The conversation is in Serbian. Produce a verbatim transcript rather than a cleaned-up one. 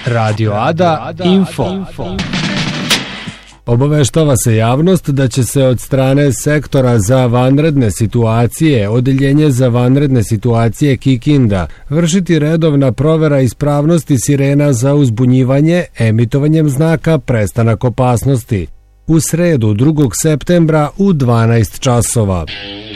Radio Ada Info. Obaveštava se javnost da će se od strane Sektora za vanredne situacije, Odeljenje za vanredne situacije Kikinda, vršiti redovna provera ispravnosti sirena za uzbunjivanje emitovanjem znaka prestanak opasnosti u sredu drugog septembra u dvanaest časova.